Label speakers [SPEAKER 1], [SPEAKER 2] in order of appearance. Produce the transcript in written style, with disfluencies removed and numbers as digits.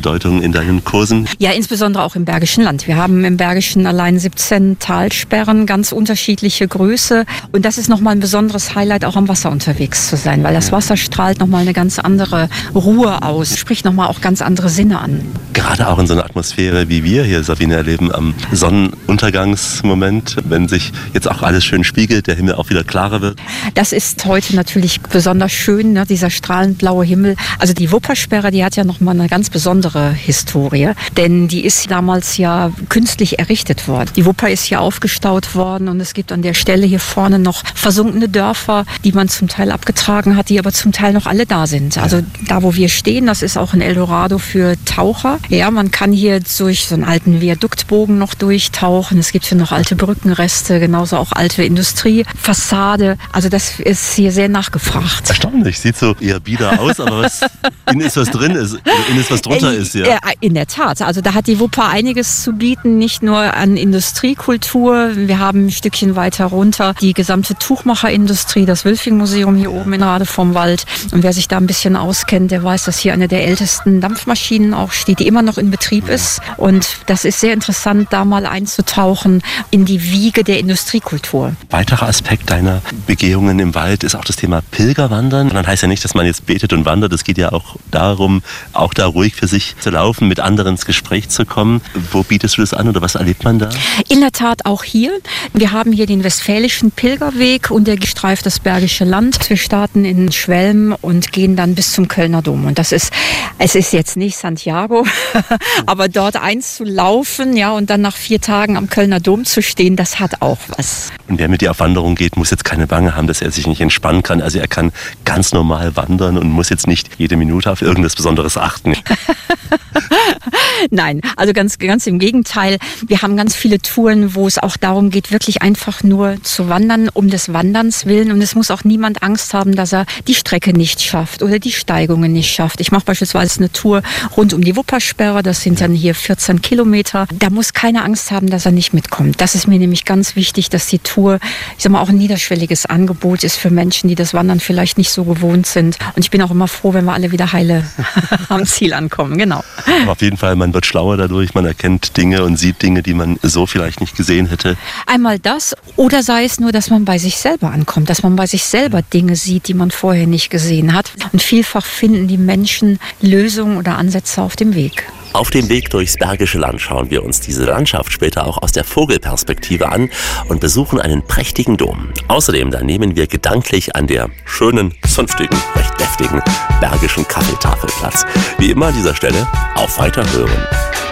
[SPEAKER 1] Bedeutung in deinen Kursen?
[SPEAKER 2] Ja, insbesondere auch im Bergischen Land. Wir haben im Bergischen allein 17 Talsperren, ganz unterschiedliche Größe. Und das ist nochmal ein besonderes Highlight, auch am Wasser unterwegs zu sein, weil das Wasser strahlt nochmal eine ganz andere Ruhe aus, spricht nochmal auch ganz andere Sinne an.
[SPEAKER 1] Gerade auch in so einer Atmosphäre, wie wir hier, Sabine, erleben am Sonnenuntergangsmoment, wenn sich jetzt auch alles schön spiegelt, der Himmel auch wieder klarer wird.
[SPEAKER 2] Das ist heute natürlich besonders schön, ne, dieser strahlend blaue Himmel. Also die Wuppersperre, die hat ja nochmal eine ganz besondere Historie, denn die ist damals ja künstlich errichtet worden. Die Wupper ist ja aufgestaut worden und es gibt an der Stelle hier vorne noch versunkene Dörfer, die man zum Teil abgetragen hat, die aber zum Teil noch alle da sind. Also da, wo wir stehen, das ist auch ein Eldorado für Taucher. Ja, man kann hier durch so einen alten Viaduktbogen noch durchtauchen. Es gibt hier noch alte Brückenreste, genauso auch alte Industriefassade. Also das ist hier sehr nachgefragt.
[SPEAKER 1] Erstaunlich, sieht so eher bieder aus, aber innen ist was drin, innen ist was drunter ist. Ja.
[SPEAKER 2] In der Tat, also da hat die Wupper einiges zu bieten, nicht nur an Industriekultur. Wir haben ein Stückchen weiter runter die gesamte Tuchmacherindustrie, das Wülfing-Museum hier oben in Rade vom Wald. Und wer sich da ein bisschen auskennt, der weiß, dass hier eine der ältesten Dampfmaschinen auch steht, die immer noch in Betrieb ist. Und das ist sehr interessant, da mal einzutauchen in die Wiege der Industriekultur.
[SPEAKER 1] Weiterer Aspekt deiner Begehungen im Wald ist auch das Thema Pilgerwandern. Und dann heißt ja nicht, dass man jetzt betet und wandert. Es geht ja auch darum, auch da ruhig für sich zu laufen, mit anderen ins Gespräch zu kommen. Wo bietest du das an oder was erlebt man da?
[SPEAKER 2] In der Tat auch hier. Wir haben hier den Westfälischen Pilgerweg und der streift das Bergische Land. Wir starten in Schwelm und gehen dann bis zum Kölner Dom. Und es ist jetzt nicht Santiago, aber dort einzulaufen, ja, und dann nach 4 Tagen am Kölner Dom zu stehen, das hat auch was.
[SPEAKER 1] Und wer mit dir auf Wanderung geht, muss jetzt keine Bange haben, dass er sich nicht entspannen kann. Also er kann ganz normal wandern und muss jetzt nicht jede Minute auf irgendwas Besonderes achten.
[SPEAKER 2] Nein, also ganz im Gegenteil. Wir haben ganz viele Touren, wo es auch darum geht, wirklich einfach nur zu wandern, um des Wanderns willen. Und es muss auch niemand Angst haben, dass er die Strecke nicht schafft oder die Steigungen nicht schafft. Ich mache beispielsweise eine Tour rund um die Wuppersperre. Das sind dann hier 14 Kilometer. Da muss keiner Angst haben, dass er nicht mitkommt. Das ist mir nämlich ganz wichtig, dass die Tour, ich sag mal, auch ein niederschwelliges Angebot ist für Menschen, die das Wandern vielleicht nicht so gewohnt sind. Und ich bin auch immer froh, wenn wir alle wieder heile am Ziel ankommen. Genau.
[SPEAKER 1] Aber auf jeden Fall, man wird schlauer dadurch, man erkennt Dinge und sieht Dinge, die man so vielleicht nicht gesehen hätte.
[SPEAKER 2] Einmal das, oder sei es nur, dass man bei sich selber ankommt, dass man bei sich selber Dinge sieht, die man vorher nicht gesehen hat. Und vielfach finden die Menschen Lösungen oder Ansätze auf dem Weg.
[SPEAKER 1] Auf dem Weg durchs Bergische Land schauen wir uns diese Landschaft später auch aus der Vogelperspektive an und besuchen einen prächtigen Dom. Außerdem da nehmen wir gedanklich an der schönen, zünftigen, recht deftigen Bergischen Kaffeetafel Platz. Wie immer an dieser Stelle auf Weiterhören.